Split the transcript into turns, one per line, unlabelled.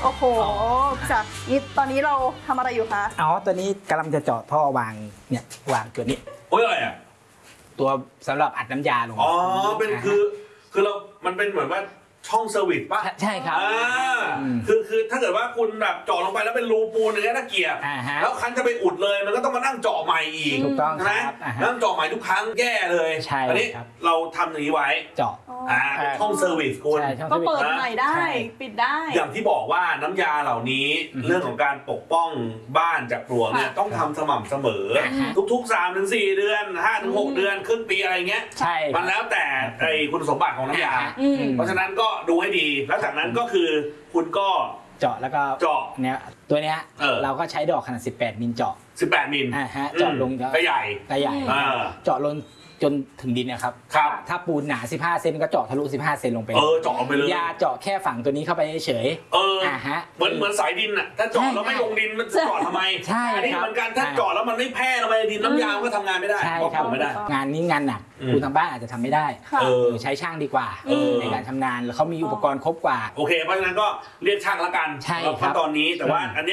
โอ้โหจ้ะนี่ตอนนี้เราทำอะไรอยู่คะ
อ๋อตัวนี้กำลังจะเจาะท่อวางเนี่ยวางตัวนี้
โอ้ยอะไรอ่ะ
ตัวสำหรับอัดน้ำยาลง
อ๋อเป็นคือเรา มันเป็นเหมือนว่าช่องเซอร์วิสป่ะ
ใช่ครับ
คือถ้าเกิดว่าคุณแบบเจาะลงไปแล้วเป็นรูปูนอย่างเงี้ยน่าเกลียดแล้วคันจะไปอุดเลยมันก็ต้องมานั่งเจาะใหม่อีก
ถูกต้อง
ใช่ไหม
ครับ
นั่งเจาะใหม่ทุกครั้งแย่เลย
ใช่
อันนี้
ครับ
เราทำอย่างนี้ไว้
เจาะ
เป็นช่องเซอร์วิสคุณ
ใช่ช่อง
ก็
สวิต
เปิด
ช์
ใหม่ได้
ใช่
ปิดได้
อย่างที่บอกว่าน้ำยาเหล่านี้เรื่องของการปกป้องบ้านจากปลวกเนี่ยต้องทำสม่ำเสมอ ทุกๆ 3-4 เดือน 5-6 เดือนครึ่งปีอะไรเงี้ย
ใช่
มันแล้วแต่ไอ้คุณสมบัติของน้ำยา เพราะฉะนั้นก็ดูให้ดี แล้วจากนั้นก็คือคุณก็
เจาะแล้วก็
เจาะ
เนี่ยตัวเนี้ย
เรา
ก็ใช้ดอกขนาด18 มิลเจาะ
18 มิล
เจาะลง
ก็ใหญ่
ใหญ่ เจาะลงจนถึงดินนะครับ
ครับ
ถ้าปูนหนา15 เซนก็เจาะทะลุ15 เซนลงไป
เจาะลงไปเลย
ยาเจาะแค่ฝั่งตัวนี้เข้าไปเฉย
เหมือนสายดินอ่ะถ้าเจาะแล้วไม่ลงดินมันเจาะทำไม
ใช่
อันนี้
ครับ
เหมือนกันถ้าเจาะแล้วมันไม่แพร่ลงไปในดินน้ำยามันก็ทำงานไม่ได้
ใช่
ควบ
ครับ
คุมไม่ได้
งานนี้งานหนักคุณทางบ้านอาจจะทำไม่ได้
ค่ะ
ใช้ช่างดีกว่า ในการทำงานแล้วเขามีอุปกรณ์ครบกว่า
โอเคเพราะฉะนั้นก็เรียกช่างละกัน
ใช่
เพราะตอนนี้แต่ว่าอัน